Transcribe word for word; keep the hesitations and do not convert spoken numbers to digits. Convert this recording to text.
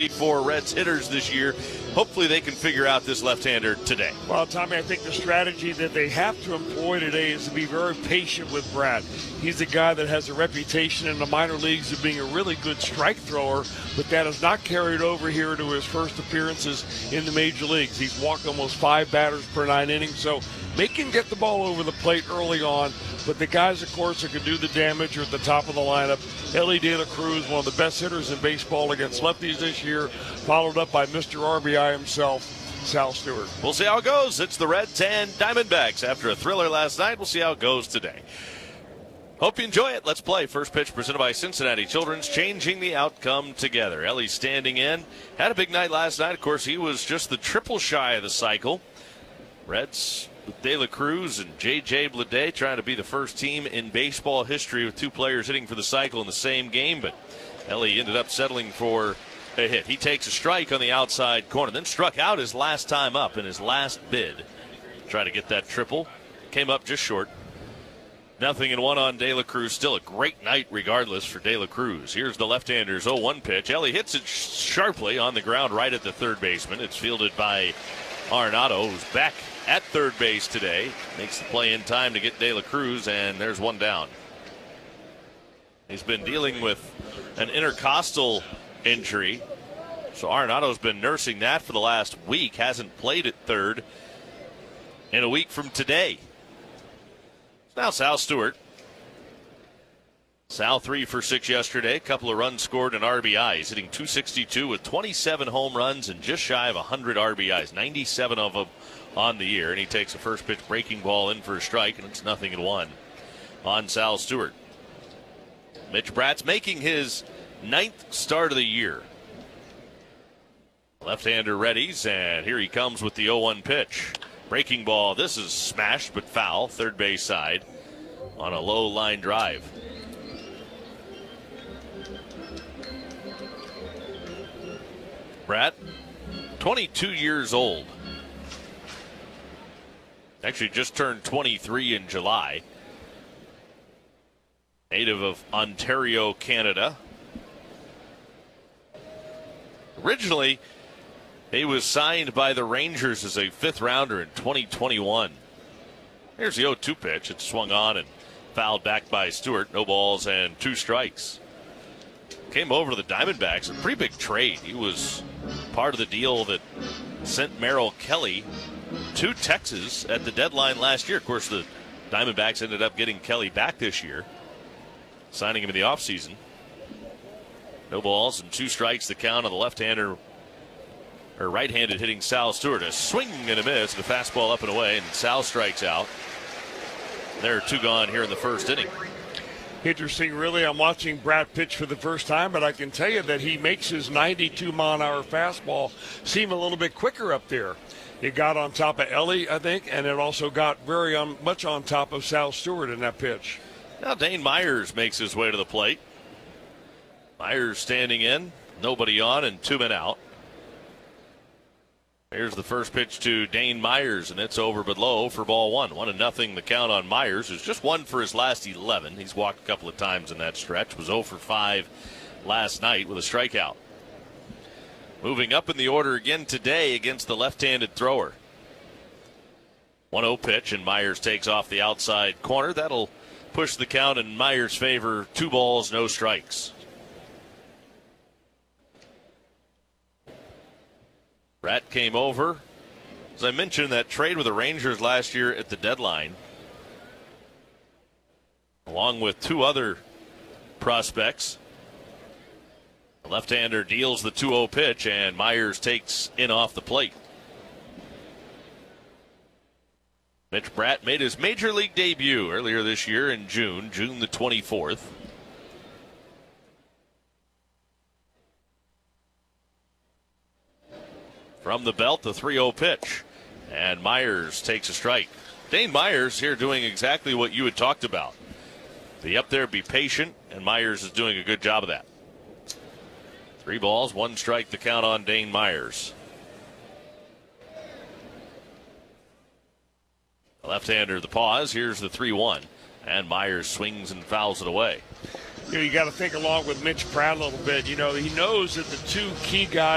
need for Reds hitters this year. Hopefully they can figure out this left-hander today. Well, Tommy, I think the strategy that they have to employ today is to be very patient with Brad. He's a guy that has a reputation in the minor leagues of being a really good strike thrower, but that has not carried over here to his first appearances in the major leagues. He's walked almost five batters per nine innings, so they can get the ball over the plate early on, but the guys, of course, that can do the damage are at the top of the lineup. Elly De La Cruz, one of the best hitters in baseball against lefties this year, followed up by Mister R B I himself, Sal Stewart. We'll see how it goes. It's the Reds and Diamondbacks. After a thriller last night, we'll see how it goes today. Hope you enjoy it. Let's play. First pitch presented by Cincinnati Children's, changing the outcome together. Elly standing in. Had a big night last night. Of course, he was just the triple shy of the cycle. Reds with De La Cruz and J J Bleday trying to be the first team in baseball history with two players hitting for the cycle in the same game, but Elly ended up settling for a hit. He takes a strike on the outside corner, then struck out his last time up in his last bid. Try to get that triple. Came up just short. Nothing in one on De La Cruz. Still a great night regardless for De La Cruz. Here's the left-hander's oh one pitch. Elly hits it sharply on the ground right at the third baseman. It's fielded by Arenado, who's back at third base today. Makes the play in time to get De La Cruz, and there's one down. He's been dealing with an intercostal injury, so Arenado's been nursing that for the last week. Hasn't played at third in a week from today. Now Sal Stewart. Sal three for six yesterday. A couple of runs scored and R B Is. Hitting two sixty-two with twenty-seven home runs and just shy of one hundred R B Is. ninety-seven of them on the year. And he takes a first pitch breaking ball in for a strike, and it's nothing in one on Sal Stewart. Mitch Bratt's making his ninth start of the year. Left-hander readies, and here he comes with the oh one pitch. Breaking ball. This is smashed but foul. Third base side on a low line drive. Bratt, twenty-two years old. Actually just turned twenty-three in July. Native of Ontario, Canada. Originally, he was signed by the Rangers as a fifth rounder in twenty twenty-one. Here's the oh two pitch. It's swung on and fouled back by Stewart. No balls and two strikes. Came over to the Diamondbacks. A pretty big trade. He was part of the deal that sent Merrill Kelly to Texas at the deadline last year. Of course, the Diamondbacks ended up getting Kelly back this year, signing him in the offseason. No balls and two strikes. The count on the left-hander, or right-handed hitting Sal Stewart. A swing and a miss, the fastball up and away, and Sal strikes out. There are two gone here in the first inning. Interesting, really. I'm watching Brad pitch for the first time, but I can tell you that he makes his ninety-two mile an hour fastball seem a little bit quicker up there. It got on top of Elly, I think, and it also got very um, much on top of Sal Stewart in that pitch. Now Dane Myers makes his way to the plate. Myers standing in, nobody on, and two men out. Here's the first pitch to Dane Myers, and it's over but low for ball one. One and nothing the count on Myers, who's just one for his last eleven. He's walked a couple of times in that stretch. Was oh for five last night with a strikeout. Moving up in the order again today against the left-handed thrower. one oh pitch, and Myers takes off the outside corner. That'll push the count in Myers' favor. Two balls, no strikes. Bratt came over. As I mentioned, that trade with the Rangers last year at the deadline, along with two other prospects. The left-hander deals the two oh pitch, and Myers takes in off the plate. Mitch Bratt made his major league debut earlier this year in June, June the twenty-fourth. From the belt, the three oh pitch, and Myers takes a strike. Dane Myers here doing exactly what you had talked about. Be up there, be patient, and Myers is doing a good job of that. Three balls, one strike, the count on Dane Myers. The left-hander, the pause. Here's the three one, and Myers swings and fouls it away. You know, you got to think along with Mitch Bratt a little bit. You know, he knows that the two key guys